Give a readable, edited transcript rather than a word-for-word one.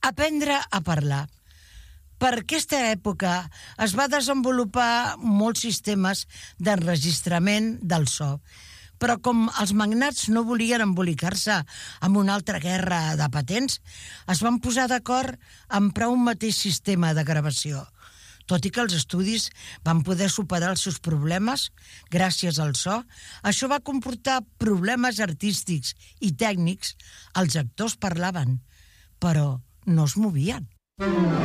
Aprendre a parlar. Per aquesta època es va desenvolupar molts sistemes d'enregistrament del so, però com els magnats no volien embolicar-se amb una altra guerra de patents, es van posar d'acord a emprar un mateix sistema de gravació. Tot i que els estudis van poder superar els seus problemes gràcies al so, això va comportar problemes artístics i tècnics. Els actors parlaven, però no es movien.